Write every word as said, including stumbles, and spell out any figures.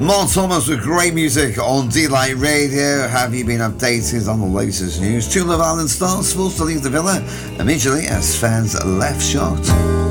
Mark Thomas with great music on D-Light Radio. Have you been updated on the latest news? Two Love Island stars forced to leave the villa immediately as fans left shocked.